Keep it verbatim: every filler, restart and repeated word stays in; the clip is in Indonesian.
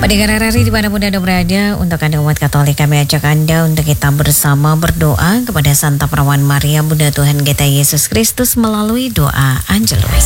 Pendengar R R I dimanapun Anda berada, untuk Anda umat Katolik kami ajak Anda untuk kita bersama berdoa kepada Santa Perawan Maria Bunda Tuhan kita Yesus Kristus melalui doa Angelus.